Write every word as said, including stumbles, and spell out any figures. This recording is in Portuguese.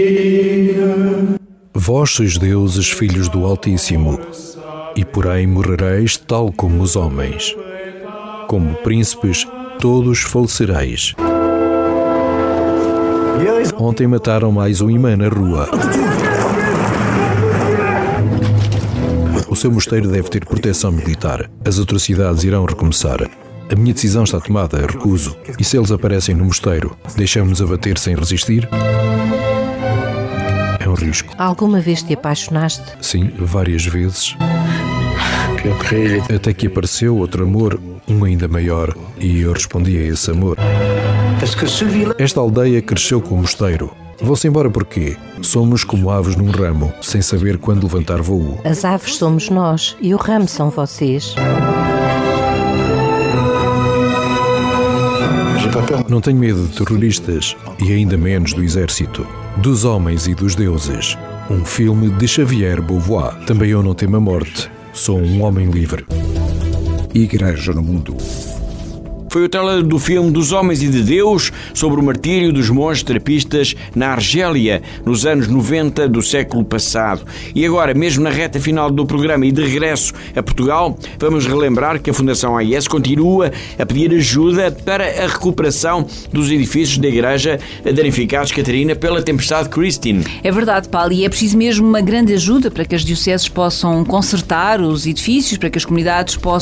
Vós sois deuses, filhos do Altíssimo, e porém morrereis tal como os homens. Como príncipes, todos falecereis. Ontem mataram mais um imã na rua. O seu mosteiro deve ter proteção militar. As atrocidades irão recomeçar. A minha decisão está tomada, recuso. E se eles aparecem no mosteiro, deixamos-nos abater sem resistir? É um risco. Alguma vez te apaixonaste? Sim, várias vezes. Até que apareceu outro amor, um ainda maior, e eu respondi a esse amor. Esta aldeia cresceu com o mosteiro. Vão-se embora porquê? Somos como aves num ramo, sem saber quando levantar voo. As aves somos nós e o ramo são vocês. Não tenho medo de terroristas e ainda menos do exército. Dos homens e dos deuses. Um filme de Xavier Beauvoir. Também eu não temo a morte. Sou um homem livre. Igreja no Mundo. Foi o trailer do filme Dos Homens e de Deus sobre o martírio dos monges terapistas na Argélia, nos anos noventa do século passado. E agora, mesmo na reta final do programa e de regresso a Portugal, vamos relembrar que a Fundação A I S continua a pedir ajuda para a recuperação dos edifícios da igreja danificados, Catarina, pela tempestade Christine. É verdade, Paulo, e é preciso mesmo uma grande ajuda para que as dioceses possam consertar os edifícios, para que as comunidades possam